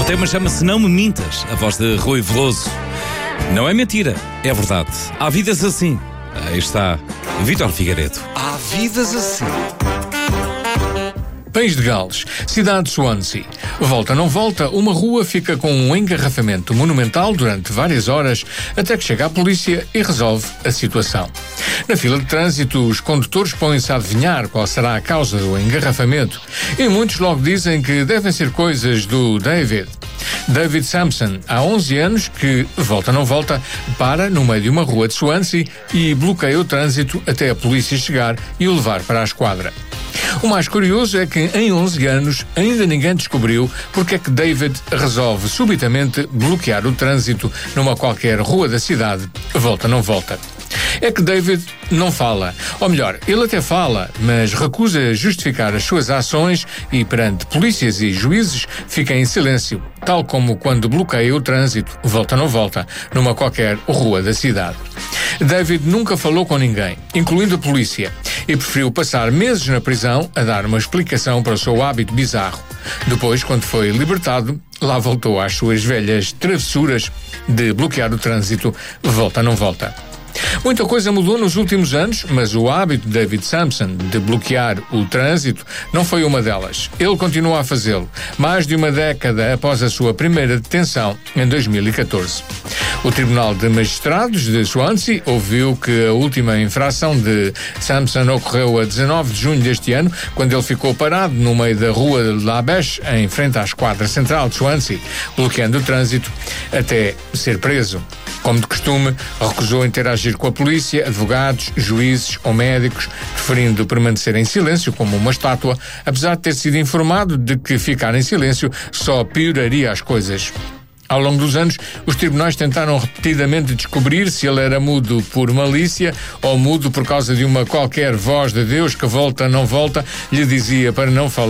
tema chama-se Não Me Mintas, a voz de Rui Veloso. Não é mentira, é verdade. Há vidas assim. Aí está Vítor Figueiredo. Há vidas assim. País de Gales, cidade de Swansea. Volta não volta, uma rua fica com um engarrafamento monumental durante várias horas até que chega a polícia e resolve a situação. Na fila de trânsito, os condutores põem-se a adivinhar qual será a causa do engarrafamento e muitos logo dizem que devem ser coisas do David Sampson, há 11 anos que, volta não volta, para no meio de uma rua de Swansea e bloqueia o trânsito até a polícia chegar e o levar para a esquadra. O mais curioso é que, em 11 anos, ainda ninguém descobriu porque é que David resolve subitamente bloquear o trânsito numa qualquer rua da cidade, volta não volta. É que David não fala. Ou melhor, ele até fala, mas recusa justificar as suas ações e, perante polícias e juízes, fica em silêncio, tal como quando bloqueia o trânsito, volta não volta, numa qualquer rua da cidade. David nunca falou com ninguém, incluindo a polícia, e preferiu passar meses na prisão a dar uma explicação para o seu hábito bizarro. Depois, quando foi libertado, lá voltou às suas velhas travessuras de bloquear o trânsito, volta não volta. Muita coisa mudou nos últimos anos, mas o hábito de David Sampson de bloquear o trânsito não foi uma delas. Ele continua a fazê-lo, mais de uma década após a sua primeira detenção, em 2014. O Tribunal de Magistrados de Swansea ouviu que a última infração de Sampson ocorreu a 19 de junho deste ano, quando ele ficou parado no meio da rua de Labesh, em frente à esquadra central de Swansea, bloqueando o trânsito até ser preso. Como de costume, recusou interagir com a polícia, advogados, juízes ou médicos, preferindo permanecer em silêncio como uma estátua, apesar de ter sido informado de que ficar em silêncio só pioraria as coisas. Ao longo dos anos, os tribunais tentaram repetidamente descobrir se ele era mudo por malícia ou mudo por causa de uma qualquer voz de Deus que volta, não volta, lhe dizia para não falar